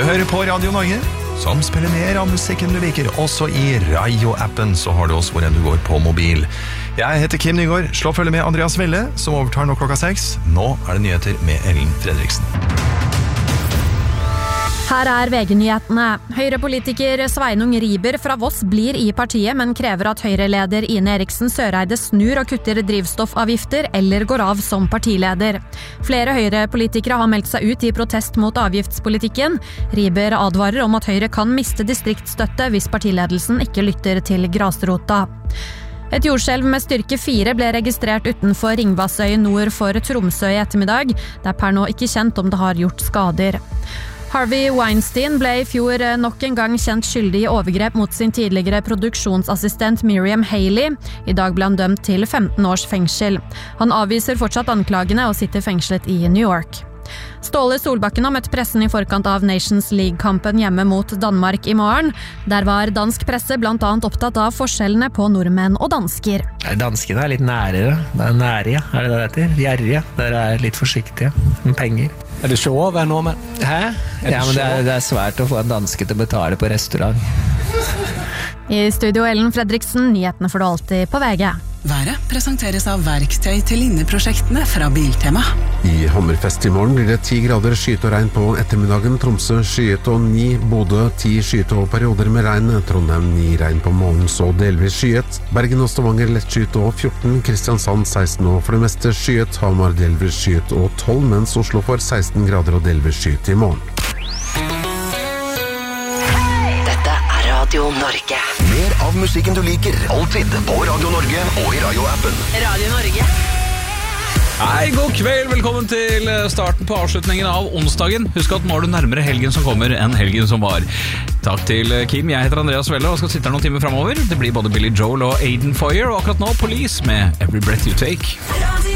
hører på Radio Norge, som spiller mer av musikken du liker. Også i Radio-appen så har du oss hvor enn du går på mobil. Jeg heter Kim Nygaard, slå følge med Andreas Welle, som overtar nå 6. Nå det nyheter med Ellen Fredriksen. Her VG-nyhetene. Høyre-politiker Sveinung Riber fra Voss blir i partiet, men krever at Høyre-leder Ine Eriksen Søreide snur og kutter drivstoffavgifter eller går av som partileder. Flere Høyre-politikere har meldt seg ut i protest mot avgiftspolitikken. Riber advarer om at Høyre kan miste distriktsstøtte hvis partiledelsen ikke lytter til grasrota. Et jordskjelv med styrke 4 ble registrert utenfor Ringvassøy nord for Tromsø i ettermiddag. Det per nå ikke kjent om det har gjort skader. Harvey Weinstein ble i fjor nok en gang kjent skyldig i overgrep mot sin tidligere produksjonsassistent Miriam Haley. I dag ble han dømt til 15 års fengsel. Han avviser fortsatt anklagene og sitter fengslet i New York. Ståle Solbakken har møtt pressen i forkant av Nations League-kampen hjemme mot Danmark i morgen. Der var dansk presse blant annet opptatt av forskjellene på nordmenn og dansker. Danskene litt nærere. Det nærige, det heter? Gjerrige. Dere litt forsiktige med penger. Det så å være nordmenn? Hæ? Ja, men det svært å få en danske til å betale på restaurant. I studio Ellen Fredriksen, nyhetene får du alltid på VG. Været presenteres av verktøy til linjeprosjektene fra Biltema. I Hammerfest i morgen blir det 10 grader skyet og regn på ettermiddagen. Tromsø skyet og 9, Bodø 10 skyet og perioder med regn. Trondheim 9 regn på morgen så delvis skyet. Bergen og Stavanger lett skyet og 14, Kristiansand 16 og for det meste skyet. Hamar delvis skyet og 12, mens Oslo får 16 grader og delvis skyet i morgen. Radio Norge. Mer av musikken du liker, alltid på Radio Norge og i Radio-appen. Radio Norge. Hei, god kveld, velkommen til starten på avslutningen av onsdagen. Husk at nå du nærmere helgen som kommer enn helgen som var. Takk til Kim, jeg heter Andreas Welle og skal sitte her noen timer fremover. Det blir både Billy Joel og Aiden Foyer, og akkurat nå Police med Every Breath You Take.